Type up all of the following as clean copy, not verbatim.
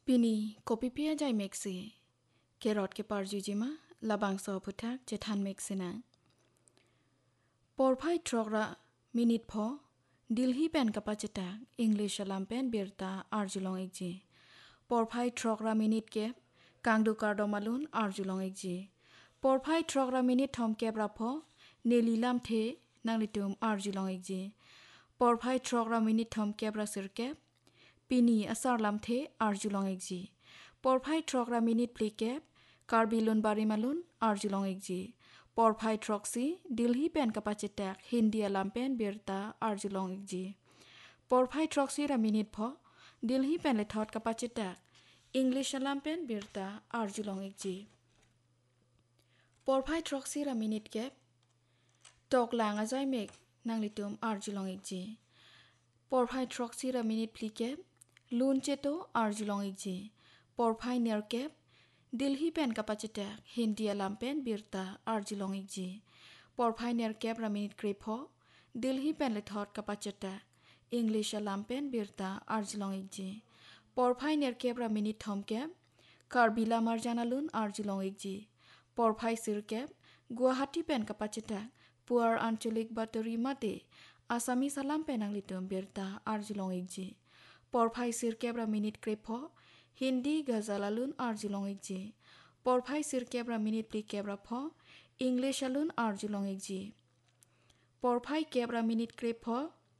ปีนี้กบเปียใจเมกซีเครอทเกปาร์จูจิมาลาบังซอพุทักจะทันเมกซินะปอร์ไพทรอกระมินิทพอดิลฮีเป็นกับปัจจักอังกฤษลามเป็นเบียร์ตาอาร์จุลองเอกจีปอร์ไพทรอกระมินิทเก็บกังดูการ์ดมาลุนอาร์จุลองเอกจีปอร์ไพทรอกระมินิททอมเก็บรับพอเนลีลามเทนางลิตุมอาร์จุลองเอกจีปอร์ไพทรอกระมินิททอมเก็บรับสิร์เก็บปีนี้อาสาลามเทอาร์จุลองเอกจีปอร์ไพทรอกรามินิตพลีเก็บคาร์บิลุนบาริมาลุนอาร์จุลองเอกจีปอร์ไพทรอกซีดิลฮีเป็นกับปัจจักฮินเดียลามเป็นเบียร์ตาอาร์จุลองเอกจีปอร์ไพทรอกซีรามินิตพอดิลฮีเป็นเลทอดกับปัจจักอังกฤษลามเป็นเบียร์ตาอาร์จุลองเอกจีปอร์ไพทรอกซีรามินิตเก็บตอกหลังอาใจเมกนางลิตุมอาร์จุลองเอกจีปอร์ไพทรอกซีรามินิตพลีเก็บลูนเจโตอาร์จุลองเอกจีปอร์ไพเนอร์เก็บดิลฮีเป็นกับปัจจักฮินเดียลามเป็นเบียร์ตาอาร์จุลองเอกจีปอร์ไพเนอร์เก็บรามินิตกรีพอดิลฮีเป็นเลทอดกับปัจจักอังกฤษลามเป็นเบียร์ตาอาร์จุลองเอกจีปอร์ไพเนอร์เก็บรามินิตทอมเก็บคาร์บิลามาร์จานาลุนอาร์จุลองเอกจีปอร์ไพซิร์เก็บกัวฮัตที่เป็นกับปัจจักปัวร์อันจูลิกบัตเตอรีมาเตอาซามิสลามเป็นอังลิตุมเบียร์ตาอาร์จุลองเอกจีปอร์ไพซิร์เก็บรามินิตกรีพอฮินดีกาซาลาลุนอาร์จุลองเอกจีปอร์ไพซิร์เก็บรามินิตพลีเก็บราพออังกฤษลุนอาร์จุลองเอกจีปอร์ไพเก็บรามินิตกรีพอ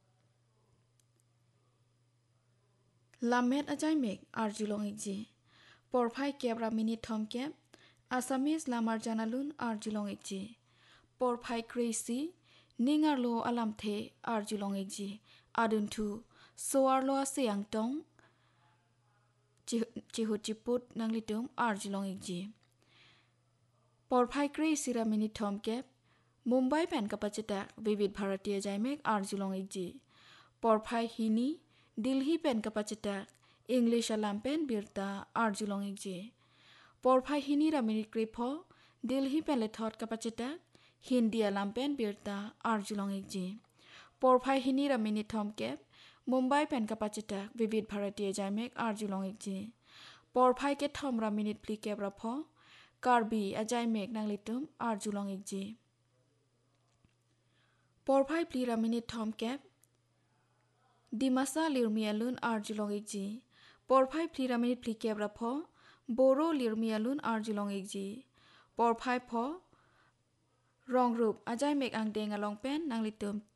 ลาเมดอาจายเมกอาร์จุลองเอกจีปอร์ไพเก็บรามินิตทอมเก็บอาซามิสลามาร์จานาลุนอาร์จุลองเอกจีปอร์ไพครีซีนิงาโลอลัมเทอาร์จุลองเอกจีอาดุนทูโซอาร์โลเซียงตงจิหุจิปุตนางลิตุมอาร์จุลองเอกจีปอร์ไพกรีซิรามินิทอมเก็บมุมไบเป็นกับปัจจักวิวิธภารตียใจเมกอาร์จุลองเอกจีปอร์ไพฮินีดิลฮีเป็นกับปัจจักอังกฤษลามเป็นเบียร์ตาอาร์จุลองเอกจีปอร์ไพฮินีรามินิกรีพอดิลฮีเป็นเลทอดกับปัจจักฮินเดียลามเป็นเบียร์ตาอาร์จุลองเอกจีปอร์ไพฮินีรามินิทอมเก็บมุมไบเป็นกับปัจจักวิวิธภารตียใจเมกอาร์จุลองเอกจีปอร์ไพเกตทอมรามินิตพลีเก็บรับพอการบีอาจายเมกนางลิตุมอาร์จุลองเอกจีปอร์ไพพลีรามินิตทอมเก็บดิมาซาลิรมียลุนอาร์จุลองเอกจีปอร์ไพพลีรามินิตพลีเก็บรับพอโบโรลิรมียลุนอาร์จุลองเอกจีปอร์ไพพอรองรูปอาจายเมกอังเดงอลองเป็นนางลิตุม